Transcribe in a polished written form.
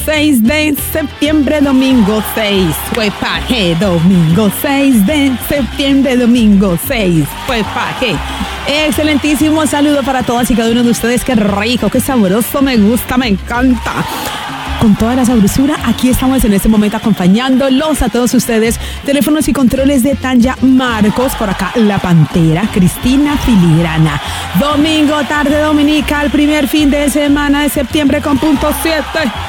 6 de septiembre, domingo 6. Fue paje, domingo 6 de septiembre, domingo 6. Fue paje. Excelentísimo saludo para todas y cada uno de ustedes. Qué rico, qué sabroso, me gusta, me encanta. Con toda la sabrosura, aquí estamos en este momento acompañándolos a todos ustedes. Teléfonos y controles de Tanya Marcos, por acá La Pantera, Cristina Filigrana. Domingo, tarde dominical, primer fin de semana de septiembre con punto 7.